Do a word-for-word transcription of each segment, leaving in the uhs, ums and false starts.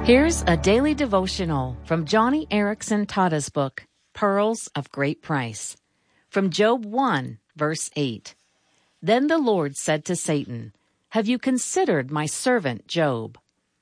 Here's a daily devotional from Joni Eareckson Tada's book, Pearls of Great Price. From Job one, verse eight. Then the Lord said to Satan, "Have you considered my servant Job?"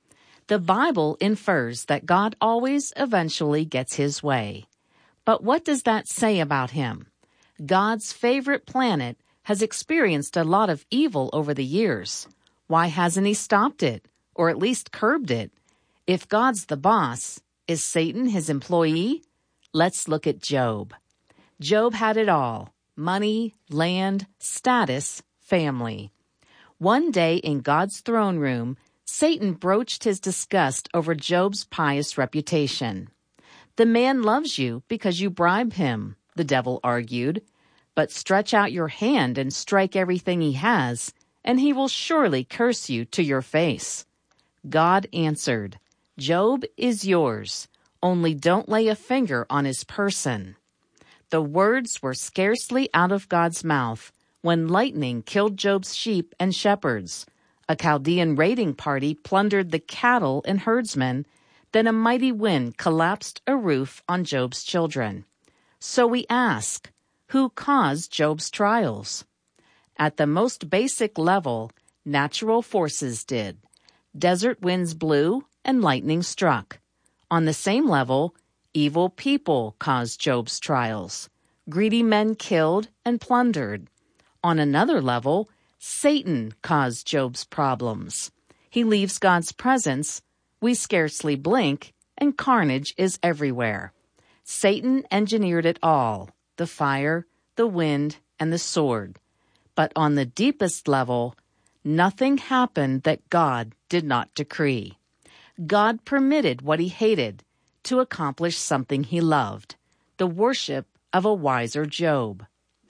The Bible infers that God always eventually gets his way. But what does that say about him? God's favorite planet has experienced a lot of evil over the years. Why hasn't he stopped it, or at least curbed it? If God's the boss, is Satan his employee? Let's look at Job. Job had it all: money, land, status, family. One day in God's throne room, Satan broached his disgust over Job's pious reputation. "The man loves you because you bribe him," the devil argued. "But stretch out your hand and strike everything he has, and he will surely curse you to your face." God answered, "Job is yours, only don't lay a finger on his person." The words were scarcely out of God's mouth when lightning killed Job's sheep and shepherds. A Chaldean raiding party plundered the cattle and herdsmen. Then a mighty wind collapsed a roof on Job's children. So we ask, who caused Job's trials? At the most basic level, natural forces did. Desert winds blew and lightning struck. On the same level, evil people caused Job's trials. Greedy men killed and plundered. On another level, Satan caused Job's problems. He leaves God's presence, we scarcely blink, and carnage is everywhere. Satan engineered it all: the fire, the wind, and the sword. But on the deepest level, nothing happened that God did not decree. God permitted what he hated to accomplish something he loved: the worship of a wiser Job.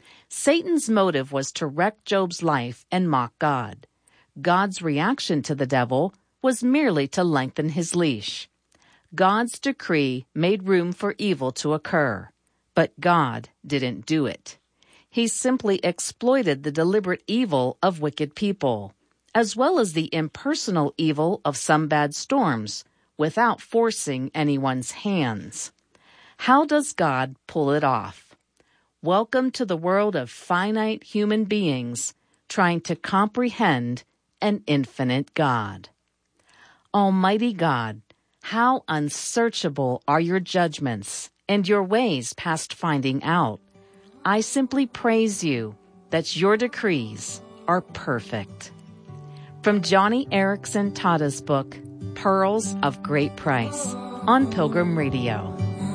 Satan's motive was to wreck Job's life and mock God. God's reaction to the devil was merely to lengthen his leash. God's decree made room for evil to occur, but God didn't do it. He simply exploited the deliberate evil of wicked people, as well as the impersonal evil of some bad storms, without forcing anyone's hands. How does God pull it off? Welcome to the world of finite human beings trying to comprehend an infinite God. Almighty God, how unsearchable are your judgments and your ways past finding out. I simply praise you that your decrees are perfect. From Joni Eareckson Tada's book, Pearls of Great Price, on Pilgrim Radio.